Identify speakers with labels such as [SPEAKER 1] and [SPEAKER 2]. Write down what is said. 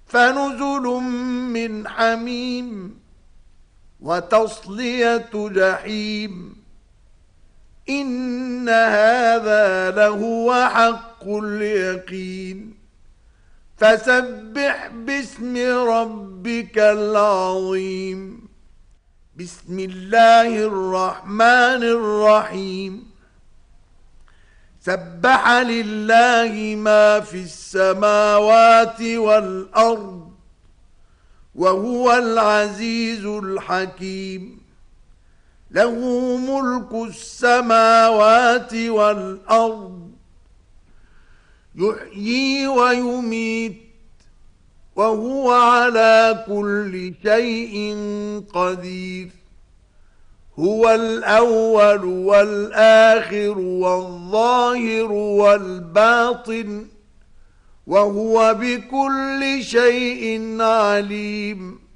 [SPEAKER 1] فنزل من حميم وتصلية جحيم. إن هذا لهو حق اليقين. فسبح باسم ربك العظيم. بسم الله الرحمن الرحيم. سبح لله ما في السماوات والأرض وهو العزيز الحكيم. له ملك السماوات والأرض يحيي ويميت وهو على كل شيء قدير. هو الأول والآخر والظاهر والباطن وهو بكل شيء عليم.